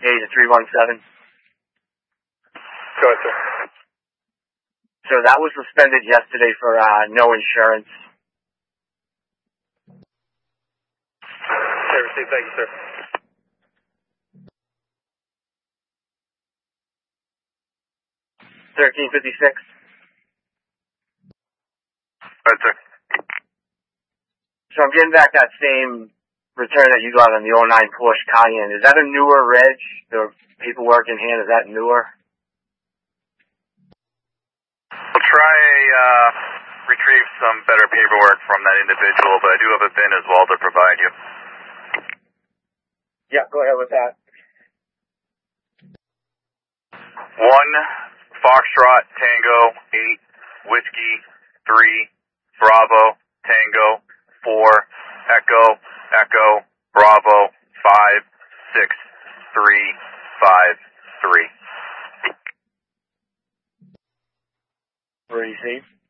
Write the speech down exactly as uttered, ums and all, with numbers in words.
eight to three one seven. Go ahead, sir. So that was suspended yesterday for uh, no insurance. Okay, received. Thank you, sir. thirteen fifty-six. Go ahead, sir. So I'm getting back that same return that you got on the oh nine Porsche Cayenne. Is that a newer reg? The paperwork in hand, is that newer? We'll try a, uh, retrieve some better paperwork from that individual, but I do have a B I N as well to provide you. Yeah, go ahead with that. One, Foxtrot, Tango, eight, Whiskey, three, Bravo, Tango, four, Echo, Echo, Bravo, five, six, three, five, three. Where you see?